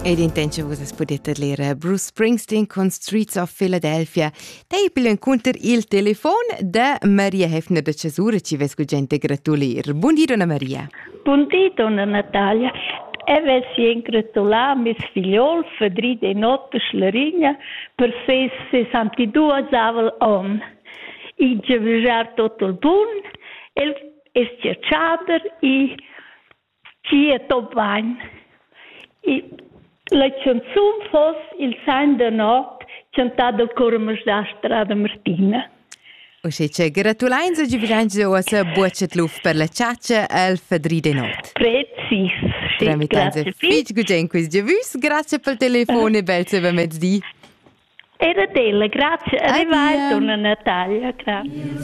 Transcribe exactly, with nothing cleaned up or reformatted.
Ed intention vos potete lere Bruce Springsteen con Streets of Philadelphia. Dei per incontr il telefon da Maria Hefner de Cesura ci vesco gente gratulir. Buondì donna Maria. Buondì donna Natalia. E vessi ingratulà mis figliol fedri de notte schlerigna per ses sessantadue avel on. I giavijar tot il bun, el es cerciader i ci è top vain. I la canzun fos il Sain de Not cantata al Cormas da Strada Martina. O se c'è gratulains e givirange o se bucet luf per la ciaccia al fedri de not. Precis. Tramitanze fitch gugen quis giavus, grazie pel telefono e bel se va mezzdi. Era della, grazie. Arrivai, donna Natalia, grazie.